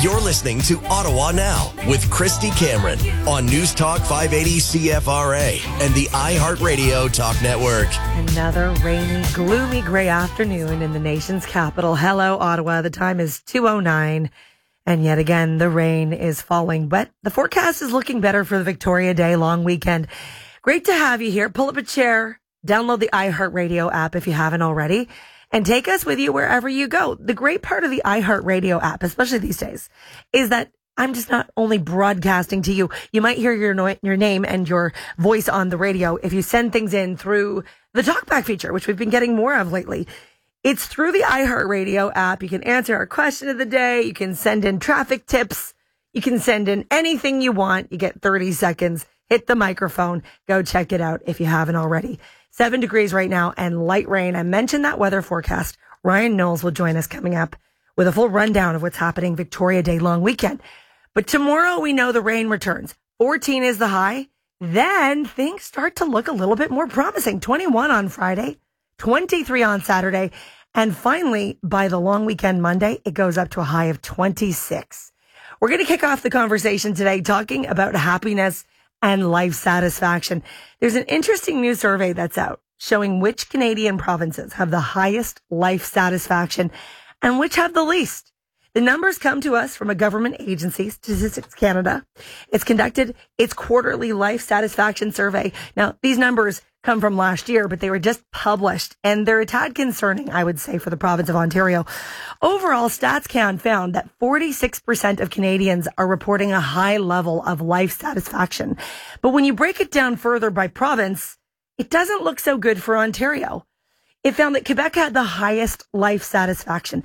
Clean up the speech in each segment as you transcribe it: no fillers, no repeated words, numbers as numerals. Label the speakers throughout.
Speaker 1: You're listening to Ottawa Now with Christy Cameron on News Talk 580 CFRA and the iHeartRadio Talk Network.
Speaker 2: Another rainy, gloomy, gray afternoon in the nation's capital. Hello, Ottawa. The time is 2:09. And yet again, the rain is falling. But the forecast is looking better for the Victoria Day long weekend. Great to have you here. Pull up a chair, download the iHeartRadio app if you haven't already, and take us with you wherever you go. The great part of the iHeartRadio app, especially these days, is that I'm just not only broadcasting to you. You might hear your name and your voice on the radio if you send things in through the TalkBack feature, which we've been getting more of lately. It's through the iHeartRadio app. You can answer our question of the day. You can send in traffic tips. You can send in anything you want. You get 30 seconds. Hit the microphone. Go check it out if you haven't already. 7 degrees right now and light rain. I mentioned that weather forecast. Ryan Knowles will join us coming up with a full rundown of what's happening Victoria Day long weekend. But tomorrow we know the rain returns. 14 is the high. Then things start to look a little bit more promising. 21 on Friday, 23 on Saturday. And finally, by the long weekend Monday, it goes up to a high of 26. We're going to kick off the conversation today talking about happiness and life satisfaction. There's an interesting new survey that's out showing which Canadian provinces have the highest life satisfaction and which have the least. The numbers come to us from a government agency, Statistics Canada. It's conducted its quarterly life satisfaction survey. Now, these numbers come from last year, but they were just published, and they're a tad concerning, I would say, for the province of Ontario. Overall, StatsCan found that 46% of Canadians are reporting a high level of life satisfaction. But when you break it down further by province, it doesn't look so good for Ontario. It found that Quebec had the highest life satisfaction.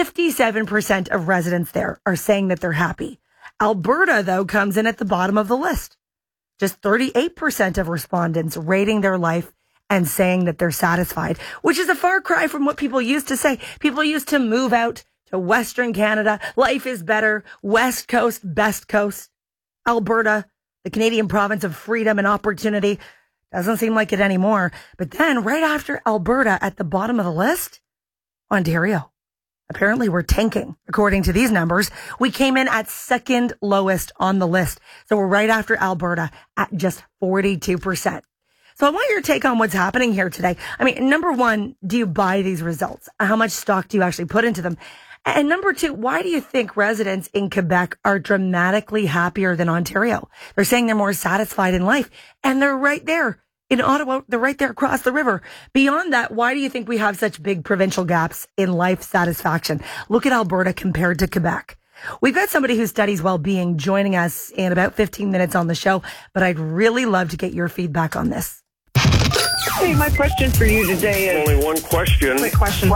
Speaker 2: 57% of residents there are saying that they're happy. Alberta, though, comes in at the bottom of the list. Just 38% of respondents rating their life and saying that they're satisfied, which is a far cry from what people used to say. People used to move out to Western Canada. Life is better. West Coast, best coast. Alberta, the Canadian province of freedom and opportunity. Doesn't seem like it anymore. But then right after Alberta at the bottom of the list, Ontario. Apparently we're tanking. According to these numbers, we came in at second lowest on the list. So we're right after Alberta at just 42%. So I want your take on what's happening here today. I mean, number one, do you buy these results? How much stock do you actually put into them? And number two, why do you think residents in Quebec are dramatically happier than Ontario? They're saying they're more satisfied in life, and they're right there. In Ottawa, they're right there across the river. Beyond that, why do you think we have such big provincial gaps in life satisfaction? Look at Alberta compared to Quebec. We've got somebody who studies well-being joining us in about 15 minutes on the show, but I'd really love to get your feedback on this.
Speaker 3: Hey, my question for you today is...
Speaker 4: Only one question.
Speaker 3: Quick question.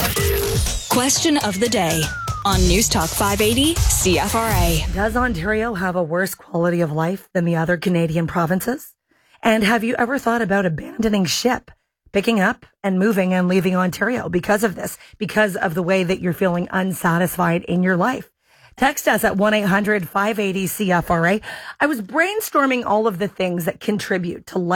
Speaker 5: Question of the day on News Talk 580 CFRA.
Speaker 2: Does Ontario have a worse quality of life than the other Canadian provinces? And have you ever thought about abandoning ship, picking up and moving and leaving Ontario because of this, because of the way that you're feeling unsatisfied in your life? Text us at 1-800-580-CFRA. I was brainstorming all of the things that contribute to life